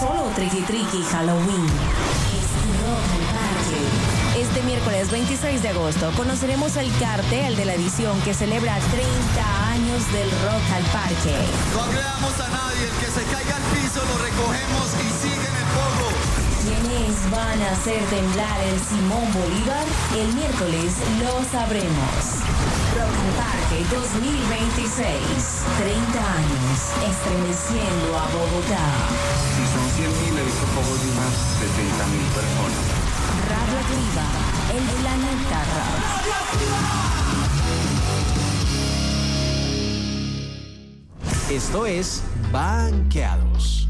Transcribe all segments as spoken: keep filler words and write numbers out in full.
solo triqui triqui Halloween. Es Rock al Parque. Este miércoles veintiséis de agosto conoceremos el cartel de la edición que celebra treinta años del Rock al Parque. No agredamos a nadie, el que se caiga al piso lo recogemos y sigue en el pogo. ¿Quiénes van a hacer temblar el Simón Bolívar? El miércoles lo sabremos. Rock al Parque dos mil veintiséis. treinta años estremeciendo a Bogotá. Si son cien mil, he visto pocos de unas setenta mil personas. Radio Activa, el planeta rock. Esto es Banqueados.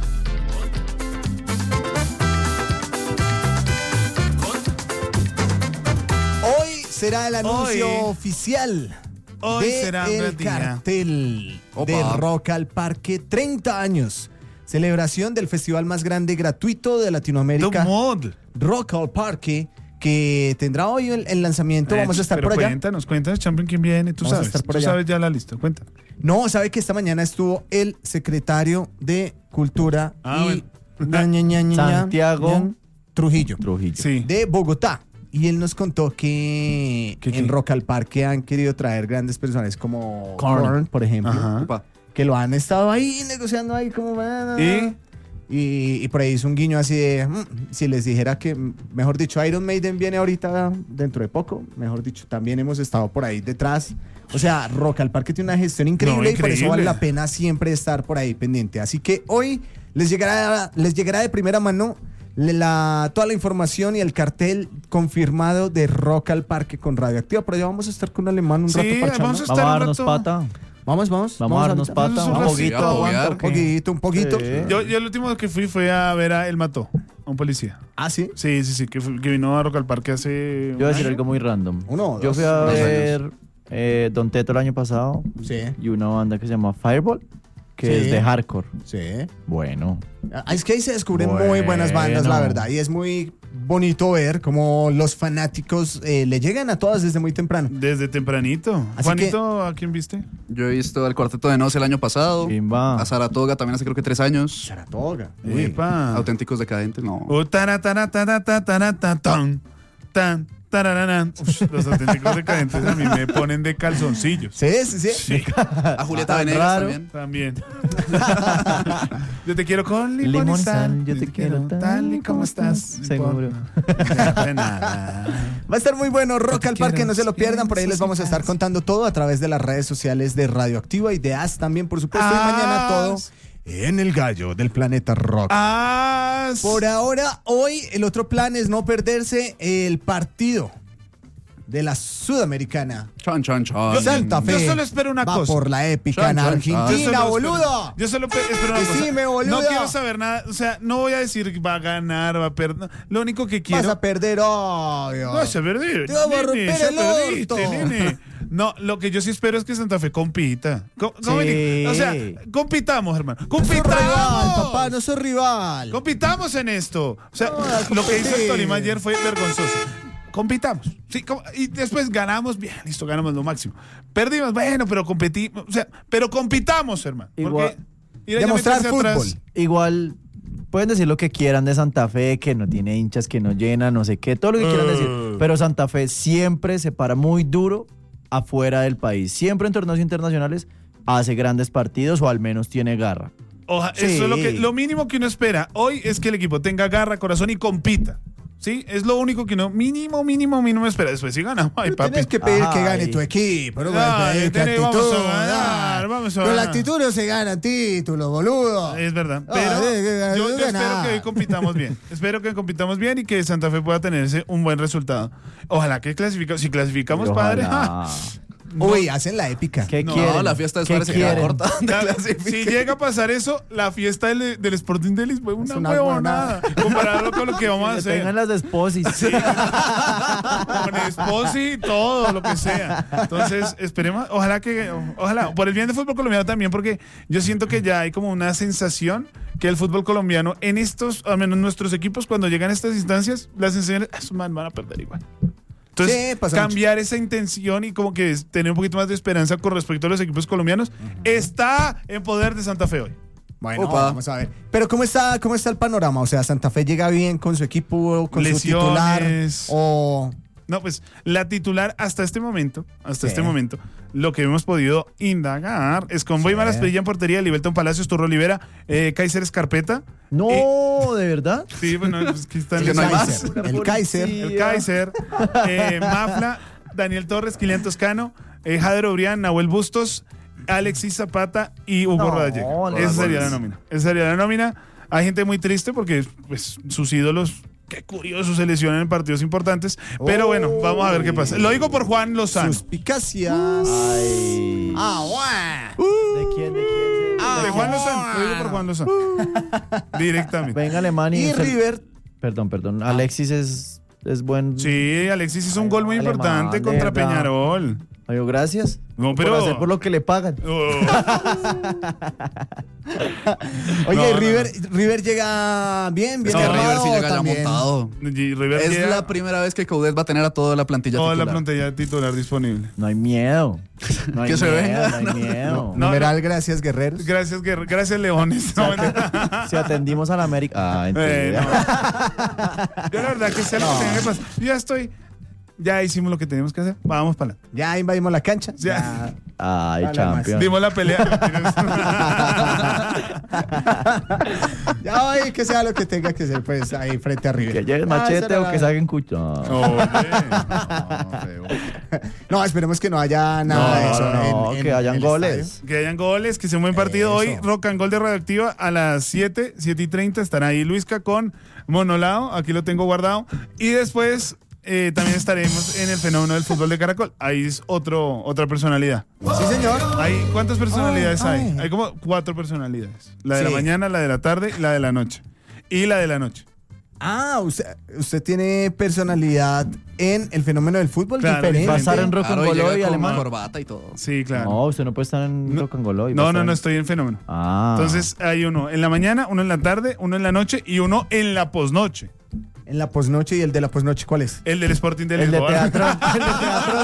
Hoy será el anuncio Hoy. oficial Hoy de será un el gran día. cartel Opa. de Rock al Parque. treinta años. Celebración del festival más grande gratuito de The Latinoamérica. Mod. Rock al Parque, que tendrá hoy el, el lanzamiento. Vamos a estar Pero por allá. Cuéntanos, cuéntanos, Champion, quién viene. Tú Vamos a sabes, estar por tú allá. sabes ya la lista. Cuéntanos. No, sabe que esta mañana estuvo el secretario de Cultura Ah, y ña, ña, ña, ña, ña, Santiago ña, Trujillo, Trujillo. Sí. de Bogotá. Y él nos contó que ¿Qué, qué? en Rock al Parque han querido traer grandes personajes como Korn. Korn, por ejemplo, Ajá. Opa. que lo han estado ahí negociando ahí como... ¿Y? Y, y por ahí hizo un guiño así de, mm, si les dijera que, mm, mejor dicho, Iron Maiden viene ahorita dentro de poco, mejor dicho, también hemos estado por ahí detrás. O sea, Rock al Parque tiene una gestión increíble, No, y por eso increíble. vale la pena siempre estar por ahí pendiente. Así que hoy les llegará, les llegará de primera mano la, toda la información y el cartel confirmado de Rock al Parque con Radioactiva. Por allá vamos a estar con un alemán un Sí, rato parchando. vamos a estar Vamos a un darnos rato. pata. Vamos, vamos. Vamos a darnos ahorita. pata. Vamos a Un un poquito. ratito, aguanta, Un poquito, un poquito. Sí. Yo, yo el último que fui fue a ver a El Mató, a un policía. Ah, sí. Sí, sí, sí, que, fue- que vino a Rock al Parque hace. Yo voy a un decir año. algo muy random. Uno o Yo dos. fui a Dos ver eh, Don Teto el año pasado Sí, y una banda que se llama Fireball, que Sí. es de hardcore. sí. Bueno. Ah, Es que ahí se descubren muy buenas bandas, la Bueno. verdad. Y es muy bonito ver cómo los fanáticos eh, le llegan a todas desde muy temprano. Desde tempranito. Así Juanito, ¿a quién viste? Yo he visto al Cuarteto de Nos el año pasado. Chimba. A Saratoga también hace creo que tres años. Saratoga. Epa. Auténticos decadentes, no. Oh, tara, tara, tara, tara, tara, ta, tan, tan, tarararán. Ush, los auténticos decadentes a mí me ponen de calzoncillos. Sí, sí, sí. Sí, A Julieta Tan Venegas raro. también. también. Yo te quiero con limón, Limón y y sal. sal, yo te quiero tal y como estás. Seguro. No de nada. Va a estar muy bueno Rock al Parque, no se lo pierdan. Por ahí les Quiero vamos a estar contando todo a través de las redes sociales de Radioactiva y de A S también, por supuesto. Y As. mañana todo en el gallo del planeta rock. Ah, Por ahora, hoy el otro plan es no perderse el partido de la Sudamericana. Chan, chan, chan. Yo- Santa Fe. yo solo espero una va cosa. por la épica Chan, en chan, chan. Argentina, Yo solo espero- boludo. Yo solo pe- espero una cosa. Decime, boludo. No quiero saber nada. O sea, no voy a decir va a ganar, va a perder. no. Lo único que Vas quiero. a perder, obvio. No, se perdió. Te vamos a romper el orto. nene. No, lo que yo sí espero es que Santa Fe compita. Co- ¿cómo Sí. que- O sea, compitamos, hermano. No sos rival, ¡Compitamos! papá, no sos rival. Compitamos en esto. O sea, No, lo que hizo el competir. Tolima ayer fue vergonzoso. Compitamos. Sí, com- y después ganamos, bien, listo, ganamos lo máximo. Perdimos, bueno, pero competimos. O sea, pero compitamos, hermano. Igual- Porque ir a Demostrar meterse fútbol. atrás- Igual pueden decir lo que quieran de Santa Fe, que no tiene hinchas, que no llena, no sé qué, todo lo que quieran Uh. decir. Pero Santa Fe siempre se para muy duro afuera del país. Siempre en torneos internacionales hace grandes partidos o al menos tiene garra. Oja- Sí. Eso es lo, que, lo mínimo que uno espera hoy es que el equipo tenga garra, corazón y compita. ¿Sí? Es lo único que uno mínimo, mínimo, mínimo espera. Después si ganamos, ay, Pero papi. tienes que pedir que Ay. gane tu equipo. No, Ay, ¿qué tenés- vamos a actitud? ganar, Ah. vamos a Con la ganar. actitud no se gana título, boludo. Es verdad. Ah, Pero de- de- yo, yo de espero nada. que hoy compitamos bien. Espero que compitamos bien y que Santa Fe pueda tenerse un buen resultado. Ojalá que clasificamos. Si clasificamos, padre. Ojalá. ¡ja! Uy, hacen la épica. ¿Qué No, quieren? la fiesta de ¿Qué Suárez se queda quieren? corta. de La- clasifique. si llega a pasar eso, la fiesta del, del Sporting de Lisboa fue una, Es una huevonada. Compararlo con lo que vamos a Que hacer. tengan las desposis. Con esposi y todo, lo que sea. Entonces, esperemos, ojalá que, ojalá, por el bien del fútbol colombiano también, porque yo siento que ya hay como una sensación que el fútbol colombiano, en estos, al menos nuestros equipos, cuando llegan a estas instancias, las sensaciones, esos man van a perder igual. Entonces, Sí, pasa cambiar esa intención y como que es tener un poquito más de esperanza con respecto a los equipos colombianos, está en poder de Santa Fe hoy. Bueno, Opa. vamos a ver. Pero ¿cómo está, cómo está el panorama? O sea, ¿Santa Fe llega bien con su equipo, con su titular? Lesiones. O... No, pues la titular hasta este momento, hasta Sí. este momento, lo que hemos podido indagar es con Boy Sí. Malasprilla en portería, Libelton Palacios, Turro Olivera, eh, Kaiser Escarpeta. No, Eh, ¿de verdad? Sí, bueno, pues que están Que no hay lesionados. más. El Kaiser. El Kaiser, eh, Mafla, Daniel Torres, Kilian Toscano, eh, Jader Obrián, Nahuel Bustos, Alexis Zapata y Hugo No, Rodallega. no, Esa no, sería no. la nómina. Esa sería la nómina. Hay gente muy triste porque pues, sus ídolos, qué curioso, se lesionan en partidos importantes. Pero bueno, vamos a ver qué pasa. Lo digo por Juan Lozano. Suspicacias. Ay. Ah, bueno. ¿De quién? ¿De quién? Ah, de Juan Lozano. Lo digo por Juan Lozano. Directamente. Venga, Alemania. Y River. Perdón, perdón. Alexis es, es buen. Sí, Alexis hizo un gol muy Alemán, importante de contra verdad. Peñarol. Ay, gracias. No, pero- Por hacer por lo que le pagan. Oh. Oye, No, no, River, River llega bien, bien Es que No, River armado sí llega ya también. montado. Y River Es llega la primera vez que Coudet va a tener a toda la plantilla toda la titular. plantilla titular disponible. No hay miedo. No hay Que se miedo, venga. no hay miedo. No, Numeral, gracias, guerreros. Gracias, Guerre- gracias Leones. No, mentira. Si atendimos a la América. Ah, Eh, entonces. no. Yo la verdad que sé lo que tenga que pasar. Yo ya estoy. Ya hicimos lo que teníamos que hacer. Vamos para adelante. Ya invadimos la cancha. Ya. Ay, Dale, champion. Dimos la pelea. Ya hoy que sea lo que tenga que ser, pues ahí frente a River. Que llegue el Ah, machete será o la- que saquen cucho. Oye. No, esperemos que no haya nada de eso. No, en- en que hayan el goles. estadio. Que hayan goles, que sea un buen partido. Eso. Hoy, Rock and Gold de Radioactiva a las siete, siete y treinta. Estará ahí Luisca con Monolao. Aquí lo tengo guardado. Y después eh, también estaremos en el fenómeno del fútbol de Caracol. Ahí es otro, otra personalidad. Sí, señor. Hay, ¿cuántas personalidades Ay, hay? ay. Hay como cuatro personalidades. La de la Sí. mañana, la de la tarde y la de la noche. Y la de la noche. Ah, usted, usted tiene personalidad en el fenómeno del fútbol Claro, diferente. ¿Va a estar en Rock and Claro, y Roll llega hoy, con alemán? corbata y todo. Sí, claro. No, usted no puede estar en No. Rock and Roll hoy. va a No, no, estar no en- estoy en fenómeno. Ah. Entonces hay uno en la mañana, uno en la tarde, uno en la noche y uno en la posnoche. En la posnoche, y el de la posnoche, ¿cuál es? El del Sporting de El de Lisboa. teatro. El de teatro.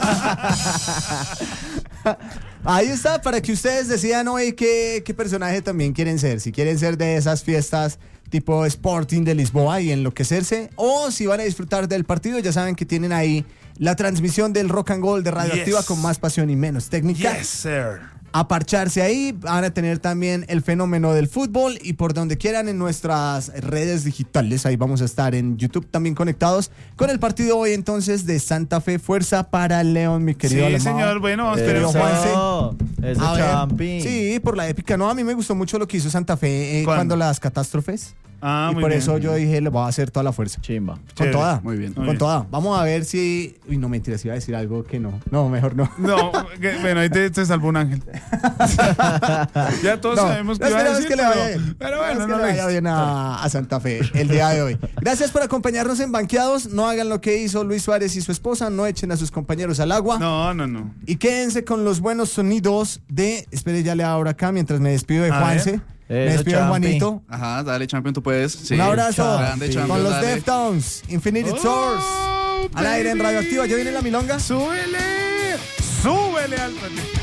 Ahí está, para que ustedes decidan hoy qué, qué personaje también quieren ser. Si quieren ser de esas fiestas tipo Sporting de Lisboa y enloquecerse, o si van a disfrutar del partido, ya saben que tienen ahí la transmisión del Rock and Gold de Radioactiva Yes. con más pasión y menos técnica. Yes, sir. A parcharse ahí, van a tener también el fenómeno del fútbol y por donde quieran en nuestras redes digitales, ahí vamos a estar en YouTube también conectados con el partido hoy entonces de Santa Fe. Fuerza para el León, mi querido Sí, Alemán. señor. Bueno, Eso. esperemos. Juanse. Eso. Ese A ver, champi. sí, por la épica. No, a mí me gustó mucho lo que hizo Santa Fe eh, ¿Cuándo? cuando las catástrofes. Ah, y muy por bien. eso yo dije, le voy a hacer toda la fuerza. Chimba. Con Chévere. toda. Muy bien. Muy Con bien. toda. Vamos a ver si... Uy, no, mentiras, iba a decir algo que no. No, mejor no. No, que- bueno, ahí te, te salvó un ángel. Ya todos No, sabemos que no iba a esperemos decir, que le pero, vaya bien. pero bueno, Esperemos no que lo le vaya hizo. bien a, a Santa Fe el día de hoy. Gracias por acompañarnos en Banqueados. No hagan lo que hizo Luis Suárez y su esposa. No echen a sus compañeros al agua. No, no, no. Y quédense con los buenos sonidos de... Espere, ya le abro acá mientras me despido de A Juanse. ver. Me Eso, despido de champi. Juanito. Ajá, dale, Champion, tú puedes. Sí. Un abrazo Grande, Champion, con los dale. Deftones, Infinity Oh, Source. Al aire en baby. Radioactiva. ¿Ya viene la milonga? ¡Súbele! ¡Súbele al